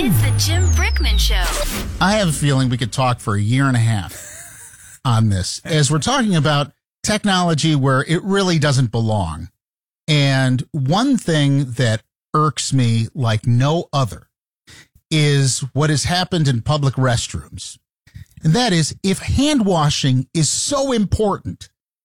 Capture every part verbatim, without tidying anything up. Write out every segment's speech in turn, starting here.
It's the Jim Brickman Show. I have a feeling we could talk for a year and a half on this, as we're talking about technology where it really doesn't belong. And one thing that irks me like no other is what has happened in public restrooms. And that is, if hand washing is so important,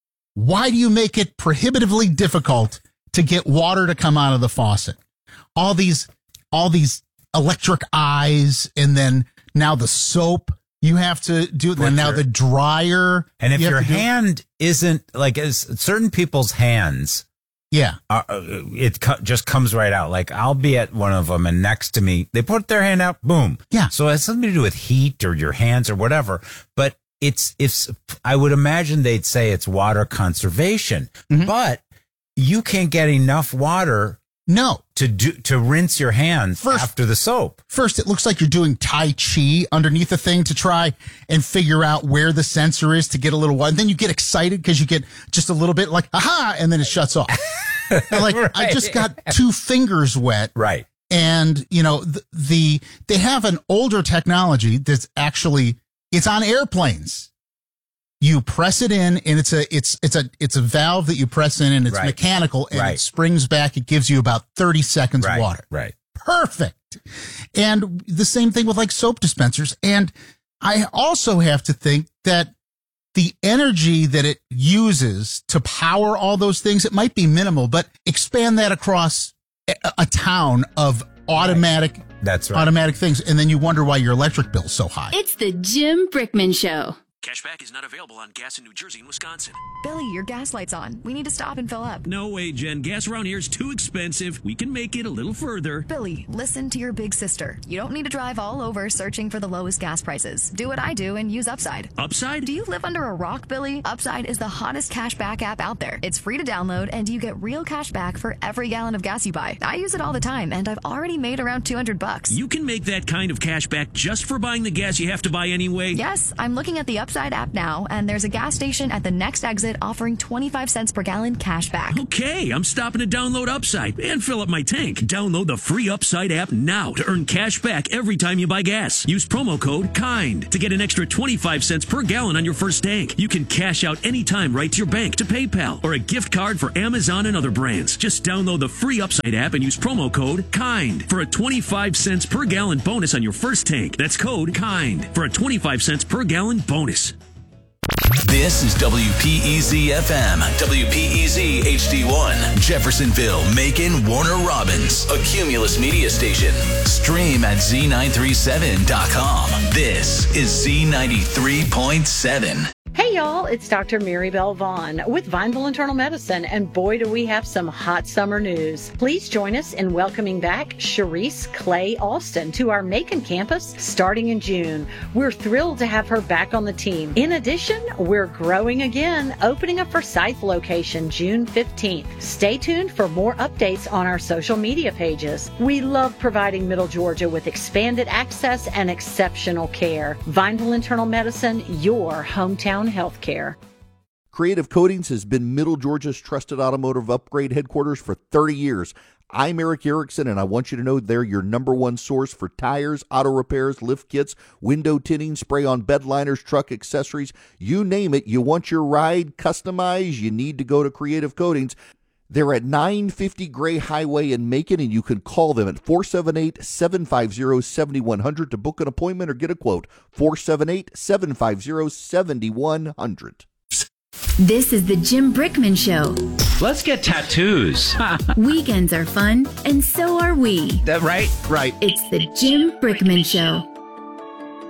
why do you make it prohibitively difficult to get water to come out of the faucet? All these, all these electric eyes, and then now the soap you have to do, and now the dryer. And if you your have to do- hand isn't like as certain people's hands, yeah, uh, it co- just comes right out. Like I'll be at one of them, and next to me, they put their hand out, boom. Yeah. So it has something to do with heat or your hands or whatever. But it's it's. I would imagine they'd say it's water conservation, Mm-hmm. but you can't get enough water. No. To do to rinse your hands First- after the soap. First, it looks like you're doing Tai Chi underneath the thing to try and figure out where the sensor is to get a little water. And then you get excited because you get just a little bit like, aha, and then it shuts off. And like, Right. I just got two fingers wet. Right. And, you know, the, the they have an older technology that's actually, it's on airplanes. You press it in, and it's a it's it's a it's a valve that you press in, and it's Right. mechanical, and Right. it springs back. It gives you about thirty seconds Right. of water. Right. Perfect. And the same thing with like soap dispensers. And I also have to think that the energy that it uses to power all those things, it might be minimal, but expand that across a, a town of automatic That's right. automatic things, and then you wonder why your electric bill's so high. It's the Jim Brickman Show. Cashback is not available on gas in New Jersey and Wisconsin. Billy, your gas light's on. We need to stop and fill up. No way, Jen. Gas around here is too expensive. We can make it a little further. Billy, listen to your big sister. You don't need to drive all over searching for the lowest gas prices. Do what I do and use Upside. Upside? Do you live under a rock, Billy? Upside is the hottest cashback app out there. It's free to download, and you get real cash back for every gallon of gas you buy. I use it all the time, and I've already made around two hundred bucks. You can make that kind of cash back just for buying the gas you have to buy anyway? Yes, I'm looking at the Upside app now, and there's a gas station at the next exit offering twenty-five cents per gallon cash back. Okay, I'm stopping to download Upside and fill up my tank. Download the free Upside app now to earn cash back every time you buy gas. Use promo code KIND to get an extra twenty-five cents per gallon on your first tank. You can cash out anytime right to your bank, to PayPal, or a gift card for Amazon and other brands. Just download the free Upside app and use promo code KIND for a twenty-five cents per gallon bonus on your first tank. That's code KIND for a twenty-five cents per gallon bonus. This is W P E Z F M, W P E Z H D one, Jeffersonville, Macon, Warner Robins, a Cumulus media station. Stream at Z nine three seven dot com. This is Z ninety-three point seven. Hey y'all, it's Doctor Mary Bell Vaughn with Vineville Internal Medicine, and boy do we have some hot summer news. Please join us in welcoming back Sharice Clay Alston to our Macon campus starting in June. We're thrilled to have her back on the team. In addition, we're growing again, opening a Forsyth location June fifteenth. Stay tuned for more updates on our social media pages. We love providing Middle Georgia with expanded access and exceptional care. Vineville Internal Medicine, your hometown healthcare. Creative Coatings has been Middle Georgia's trusted automotive upgrade headquarters for thirty years. I'm Eric Erickson, and I want you to know they're your number one source for tires, auto repairs, lift kits, window tinting, spray-on bed liners, truck accessories. You name it, you want your ride customized, you need to go to Creative Coatings. They're at nine fifty Gray Highway in Macon, and you can call them at four seven eight, seven five zero, seven one zero zero to book an appointment or get a quote. four seven eight, seven five zero, seven one zero zero. This is the Jim Brickman Show. Let's get tattoos. Weekends are fun, and so are we. That right? Right. It's the Jim Brickman Show.